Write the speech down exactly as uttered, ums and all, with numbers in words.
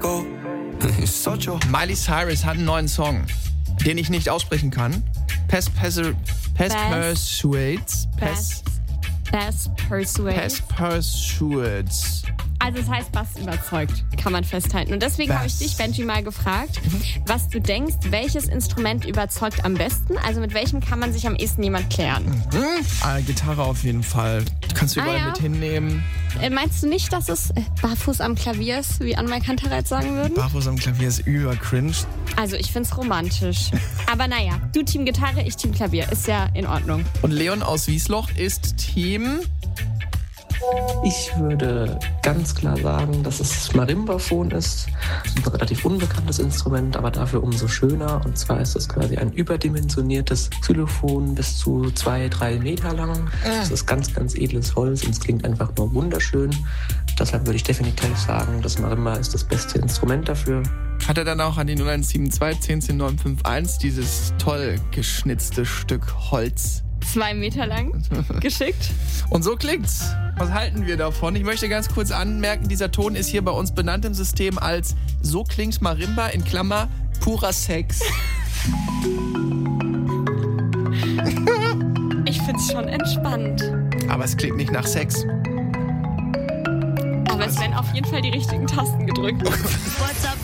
go. Miley Cyrus hat einen neuen Song, den ich nicht aussprechen kann. Pes, Pes, Pes, Persuades. Pes, Pes Persuades. Pes Persuades. Also es heißt, Bass überzeugt, kann man festhalten. Und deswegen habe ich dich, Benji, mal gefragt, was du denkst, welches Instrument überzeugt am besten? Also mit welchem kann man sich am ehesten jemand klären? Mhm. Ah, Gitarre auf jeden Fall. Kannst du überall ah, ja. mit hinnehmen. Äh, meinst du nicht, dass es barfuß am Klavier ist, wie Anne Kantereit sagen würden? Barfuß am Klavier ist über-cringe. Also ich find's romantisch. Aber naja, du Team Gitarre, ich Team Klavier. Ist ja in Ordnung. Und Leon aus Wiesloch ist Team... Ich würde ganz klar sagen, dass es Marimbaphon ist. Das ist ein relativ unbekanntes Instrument, aber dafür umso schöner. Und zwar ist es quasi ein überdimensioniertes Xylophon bis zu zwei, drei Meter lang. Es ist ganz, ganz edles Holz und es klingt einfach nur wunderschön. Deshalb würde ich definitiv sagen, das Marimba ist das beste Instrument dafür. Hat er dann auch an die null eins sieben zwei zehn zehn neun fünf eins dieses toll geschnitzte Stück Holz zwei Meter lang geschickt? Und so klingt's. Was halten wir davon? Ich möchte ganz kurz anmerken, dieser Ton ist hier bei uns benannt im System als so klingt Marimba in Klammer purer Sex. Ich find's schon entspannt. Aber es klingt nicht nach Sex. Aber es werden auf jeden Fall die richtigen Tasten gedrückt. What's up,